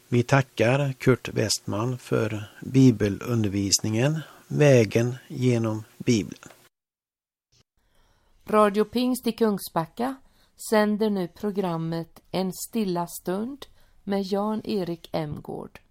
Vi tackar Kurt Westman för bibelundervisningen Vägen genom Bibeln. Radio Pingst i Kungsbacka sänder nu programmet En stilla stund med Jan-Erik Emgård.